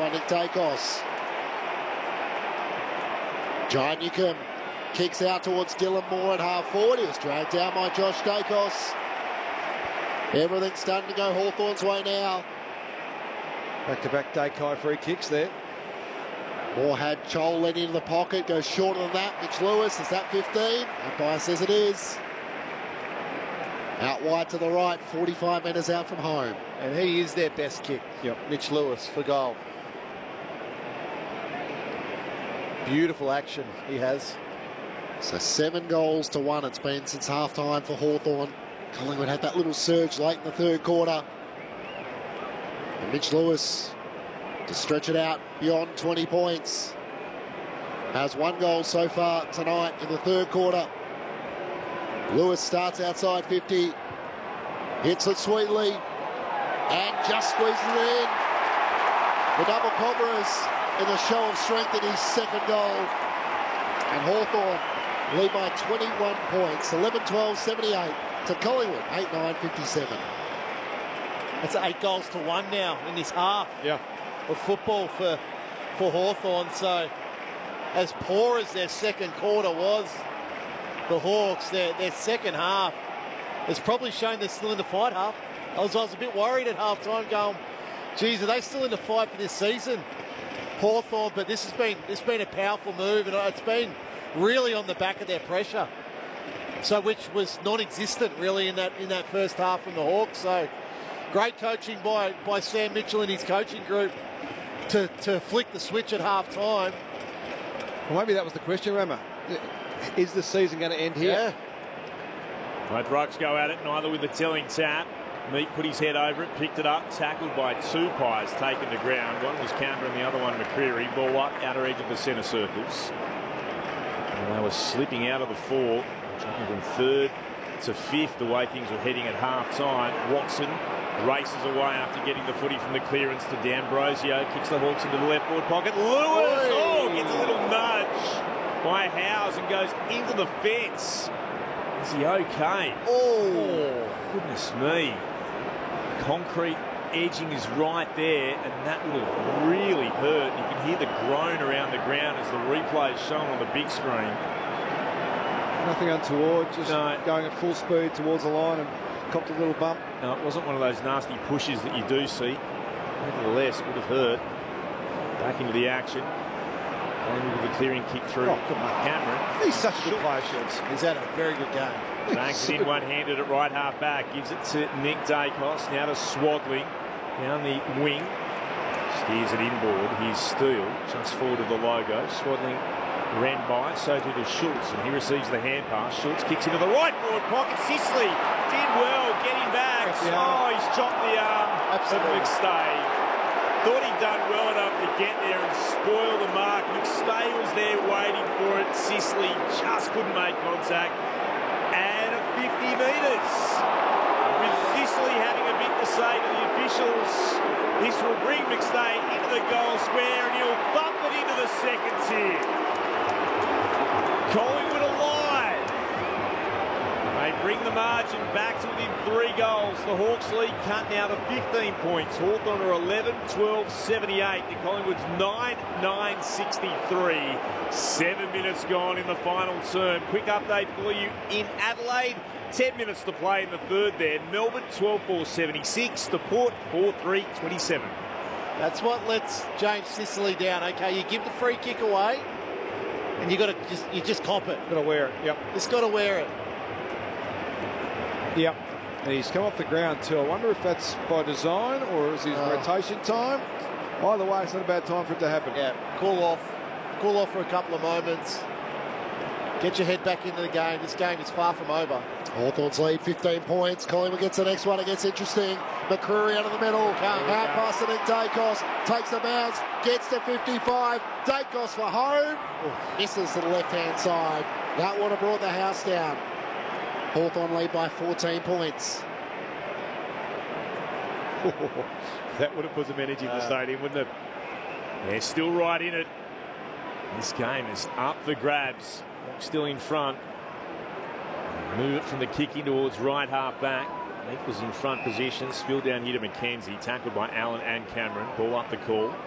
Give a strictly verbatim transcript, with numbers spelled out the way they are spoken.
by Nick Dacos. John Newcomb kicks out towards Dylan Moore at half forward. He was dragged down by Josh Dacos. Everything's starting to go Hawthorn's way now. Back-to-back Dakai free kicks there. Moore had Chol led into the pocket, goes shorter than that. Mitch Lewis, is that fifteen? Umpire says it is. Out wide to the right, forty-five metres out from home. And he is their best kick. Yep. Mitch Lewis for goal. Beautiful action he has. So seven goals to one it's been since half-time for Hawthorn. Collingwood had that little surge late in the third quarter. And Mitch Lewis to stretch it out beyond twenty points. Has one goal so far tonight in the third quarter. Lewis starts outside fifty. Hits it sweetly. And just squeezes it in. The double Cobras in a show of strength in his second goal. And Hawthorn lead by twenty-one points. eleven twelve seventy-eight to Collingwood. eight nine fifty-seven. That's eight goals to one now in this half Yeah. of football for, for Hawthorn. So as poor as their second quarter was, the Hawks, their, their second half has probably shown they're still in the fight half. I was, I was a bit worried at half-time going, geez, are they still in the fight for this season? Hawthorn, but this has been it's been a powerful move, and it's been really on the back of their pressure. So which was non-existent really in that in that first half from the Hawks. So great coaching by, by Sam Mitchell and his coaching group to, to flick the switch at half-time. Well, maybe that was the question, Rama. Is the season going to end here? Yeah. Both rucks go at it, neither with a telling tap. Meek put his head over it, picked it up, tackled by two pies, taken to ground. One was Canberra and the other one McCreery. Ball up, outer edge of the centre circles. And they were slipping out of the four, jumping from third to fifth, the way things were heading at half-time. Watson races away after getting the footy from the clearance to D'Ambrosio. Kicks the Hawks into the left forward pocket. Lewis, oh, gets a little nudge by Howes and goes into the fence. Is he okay? Oh, Goodness me. Concrete edging is right there, and that would have really hurt. You can hear the groan around the ground as the replay is shown on the big screen. Nothing untoward, just No. going at full speed towards the line and copped a little bump. No, it wasn't one of those nasty pushes that you do see. Nevertheless, it would have hurt. Back into the action. With the clearing kick through Oh, come on. Cameron. He's such a good player, Shields. he's had a very good game. Banks in one-handed at right half back. Gives it to Nick Dacos. Now to Swadling. Down the wing. Steers it inboard. Here's Steele. Just forward of the logo. Swadling ran by. So to the Schultz. And he receives the hand pass. Schultz kicks into the right forward pocket. Sisley did well getting back. Oh, he's chopped the arm Absolutely. of McStay. Thought he'd done well enough to get there and spoil the mark. McStay was there waiting for it. Sisley just couldn't make contact. And at fifty metres, with Sisley having a bit to say to the officials, this will bring McStay into the goal square and he'll bump it into the second tier. Collingwood alive. They bring the margin back to within three goals. The Hawks lead cut now to fifteen points. Hawthorn are eleven twelve seventy-eight. The Collingwood's nine nine sixty-three. Seven minutes gone in the final term. Quick update for you in Adelaide. Ten minutes to play in the third there. Melbourne twelve four seventy-six. The Port four three twenty-seven. That's what lets James Sicily down. Okay, you give the free kick away, and you got to just you just cop it. Got to wear it, yep. Just got to wear it. Yep. And he's come off the ground too. I wonder if that's by design or is his Oh. rotation time. Either way, it's not a bad time for it to happen. Yeah, cool off, cool off for a couple of moments. Get your head back into the game. This game is far from over. Hawthorn's lead fifteen points. Collingwood gets the next one. It gets interesting. McCreery out of the middle. Out past to Nick Dacos. Takes the bounce. Gets to fifty-five. Dacos for home. Misses to the left-hand side. That would have brought the house down. Hawthorn lead by fourteen points. That would have put some energy in the stadium, wouldn't it? They're still right in it. This game is up for grabs. Still in front. Move it from the kick in towards right half back. Nick was in front position. Spilled down here to McKenzie. Tackled by Allen and Cameron. Ball up the call.